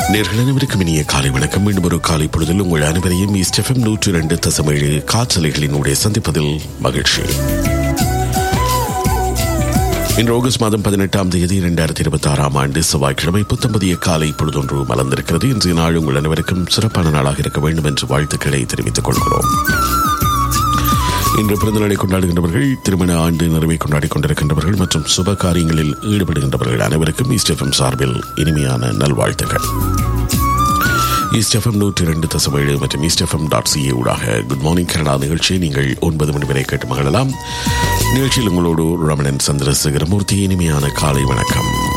நேயர்கள் அனைவருக்கும் இனிய காலை வணக்கம். மீண்டும் ஒரு காலை பொழுதில் உங்கள் அனைவரையும் ஈஸ்ட் எஃப்எம் 102.7 காற்றலைகளினுடைய சந்திப்பதில் மகிழ்ச்சி. இன்று ஆகஸ்ட் மாதம் 18ஆம் தேதி 2026ஆம் ஆண்டு செவ்வாய்க்கிழமை புத்தம்பதிய காலை பொழுதொன்று மலர்ந்திருக்கிறது. இன்றைய நாள் உங்கள் அனைவருக்கும் சிறப்பான நாளாக இருக்க வேண்டும் என்று வாழ்த்துக்களை தெரிவித்துக் கொள்கிறோம். இன்று பிறந்த நாளை கொண்டாடுகின்றவர்கள், திருமண ஆண்டு நிறைவை கொண்டாடி கொண்டிருக்கின்றவர்கள் மற்றும் சுப காரியங்களில் ஈடுபடுகின்றவர்கள் அனைவருக்கும் ஈஸ்ட் எஃப்எம் சார்பில் இனிமையான நல்வாழ்த்துக்கள். ஈஸ்ட் எஃப்எம் 102.7 மற்றும் eastfm.ca ஊடாக குட் மார்னிங் கனடா நிகழ்ச்சியை நீங்கள் 9 மணி வரை கேட்டு மகிழலாம். நிகழ்ச்சியில் உங்களோடு ரமணன் சந்திரசேகரமூர்த்தி. இனிமையான காலை வணக்கம்.